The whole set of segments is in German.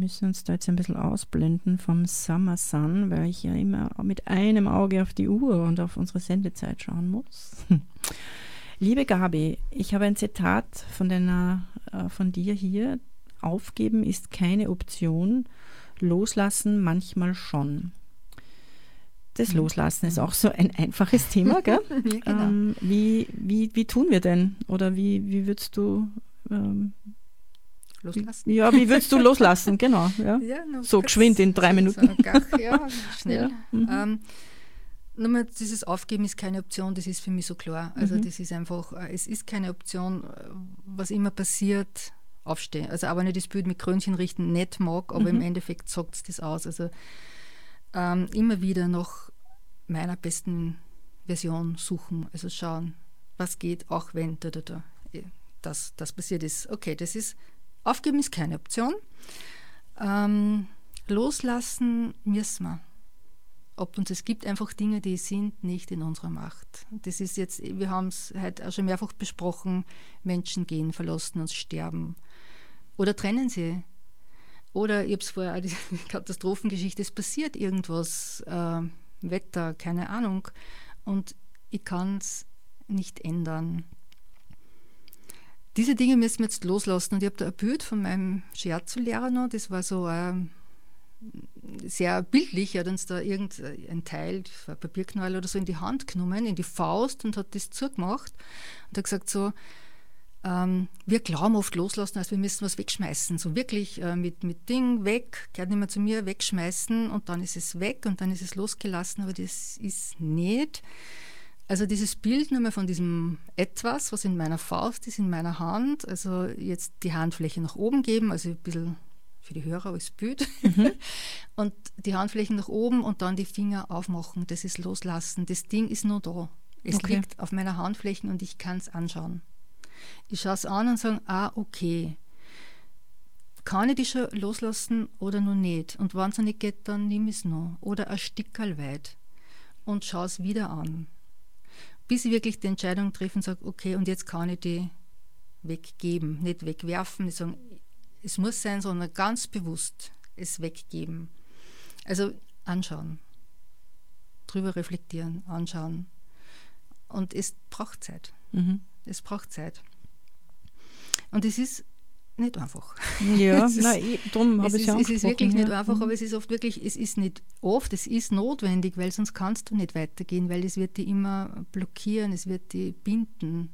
müssen uns da jetzt ein bisschen ausblenden vom Summer Sun, weil ich ja immer mit einem Auge auf die Uhr und auf unsere Sendezeit schauen muss. Liebe Gabi, ich habe ein Zitat von dir hier. Aufgeben ist keine Option, loslassen manchmal schon. Das Loslassen ist auch so ein einfaches Thema, gell? Ja, genau. Wie tun wir denn? Oder wie würdest du Loslassen? wie würdest du loslassen? Genau. Ja. Ja, So geschwind in 3 Minuten. Ja, schnell. Ja. Nochmal, dieses Aufgeben ist keine Option, das ist für mich so klar. Also das ist einfach, es ist keine Option, was immer passiert, aufstehen. Also aber nicht das Bild mit Krönchen richten nicht mag, aber im Endeffekt sagt es das aus. Also immer wieder nach meiner besten Version suchen, also schauen, was geht, auch wenn das passiert ist. Okay, Aufgeben ist keine Option. Loslassen müssen wir. Es gibt einfach Dinge, die sind nicht in unserer Macht. Das ist jetzt, wir haben es heute auch schon mehrfach besprochen, Menschen gehen, verlassen uns, sterben oder trennen sie. Oder ich habe es vorher, die Katastrophengeschichte, es passiert irgendwas, Wetter, keine Ahnung, und ich kann es nicht ändern. Diese Dinge müssen wir jetzt loslassen. Und ich habe da ein Bild von meinem Shiatsu-Lehrer noch, das war so sehr bildlich. Er hat uns da irgendein Teil, ein Papierknäuel oder so, in die Hand genommen, in die Faust, und hat das zugemacht und hat gesagt so, wir glauben oft loslassen, als wir müssen was wegschmeißen. So wirklich mit Ding weg, gehört nicht mehr zu mir, wegschmeißen und dann ist es weg und dann ist es losgelassen, aber das ist nicht. Also dieses Bild nochmal von diesem Etwas, was in meiner Faust ist, in meiner Hand, also jetzt die Handfläche nach oben geben, also ein bisschen für die Hörer als Bild, und die Handflächen nach oben und dann die Finger aufmachen, das ist loslassen. Das Ding ist nur da. Es liegt auf meiner Handflächen und ich kann es anschauen. Ich schaue es an und sage, okay, kann ich die schon loslassen oder noch nicht? Und wenn es nicht geht, dann nehme ich es noch. Oder ein Stickerl weit und schaue es wieder an. Bis ich wirklich die Entscheidung treffe und sage, okay, und jetzt kann ich die weggeben, nicht wegwerfen. Ich sage, es muss sein, sondern ganz bewusst es weggeben. Also anschauen, drüber reflektieren, anschauen. Und es braucht Zeit. Es braucht Zeit. Und es ist nicht einfach. Ja, darum habe ich es ja Es ist wirklich nicht einfach, aber es ist oft wirklich, es ist notwendig, weil sonst kannst du nicht weitergehen, weil es wird dich immer blockieren, es wird dich binden.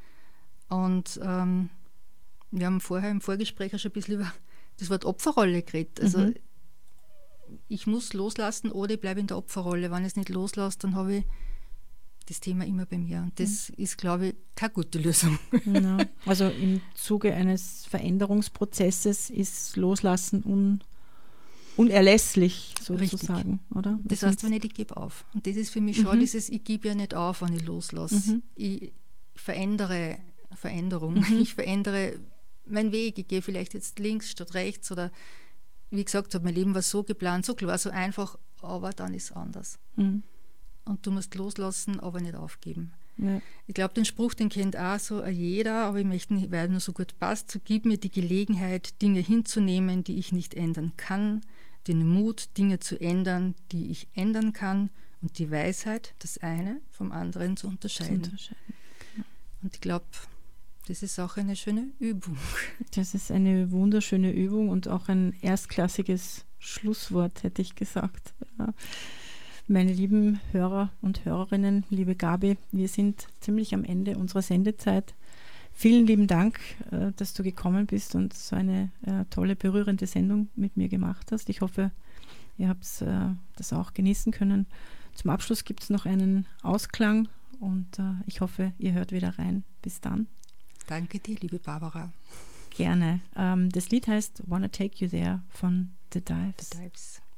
Und wir haben vorher im Vorgespräch auch schon ein bisschen über das Wort Opferrolle geredet. Also ich muss loslassen oder ich bleibe in der Opferrolle. Wenn ich es nicht loslasse, dann habe ich das Thema immer bei mir. Und das ist, glaube ich, keine gute Lösung. Ja. Also im Zuge eines Veränderungsprozesses ist Loslassen unerlässlich, sozusagen. Richtig. Oder? Das heißt, wenn ich gebe auf. Und das ist für mich schon ich gebe ja nicht auf, wenn ich loslasse. Ich verändere Veränderung. Ich verändere meinen Weg. Ich gehe vielleicht jetzt links statt rechts oder, wie gesagt, mein Leben war so geplant, so klar, so einfach, aber dann ist es anders. Und du musst loslassen, aber nicht aufgeben. Ja. Ich glaube, den Spruch, den kennt auch so jeder, aber ich möchte nicht, weil er nur so gut passt, so gib mir die Gelegenheit, Dinge hinzunehmen, die ich nicht ändern kann, den Mut, Dinge zu ändern, die ich ändern kann, und die Weisheit, das eine vom anderen zu unterscheiden. Genau. Und ich glaube, das ist auch eine schöne Übung. Das ist eine wunderschöne Übung und auch ein erstklassiges Schlusswort, hätte ich gesagt. Ja. Meine lieben Hörer und Hörerinnen, liebe Gabi, wir sind ziemlich am Ende unserer Sendezeit. Vielen lieben Dank, dass du gekommen bist und so eine tolle, berührende Sendung mit mir gemacht hast. Ich hoffe, ihr habt das auch genießen können. Zum Abschluss gibt es noch einen Ausklang und ich hoffe, ihr hört wieder rein. Bis dann. Danke dir, liebe Barbara. Gerne. Das Lied heißt Wanna Take You There von The Dives.